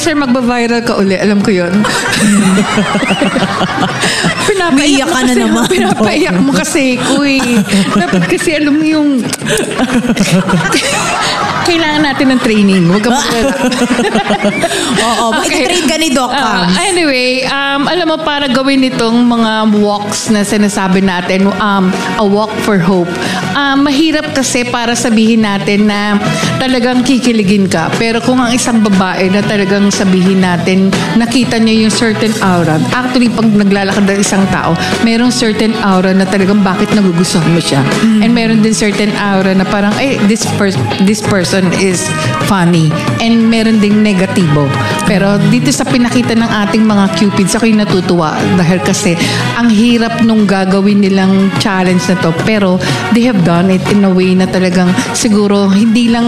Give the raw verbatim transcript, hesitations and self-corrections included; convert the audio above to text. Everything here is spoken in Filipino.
sir, magba-viral ka uli. Alam ko yun. Pinapaiyak ka na kasi, naman. Pinapaiyak mo kasi ko eh. Dapat kasi alam mo yung... Kailangan natin ng training. Huwag ka mag-alala. Oo, okay. Train ka ni Doc Uh, Cams. anyway, um, alam mo, para gawin itong mga walks na sinasabi natin, um, a walk for hope, um, mahirap kasi para sabihin natin na talagang kikiligin ka. Pero kung ang isang babae na talagang sabihin natin, nakita niya yung certain aura. Actually, pag naglalakad ng isang tao, merong certain aura na talagang bakit nagugustuhan mo siya. Mm. And meron din certain aura na parang, eh, this, per- this person is funny. And meron ding negatibo. Pero dito sa pinakita ng ating mga cupids, ako'y natutuwa dahil kasi ang hirap nung gagawin nilang challenge na to. Pero they have done it in a way na talagang siguro hindi lang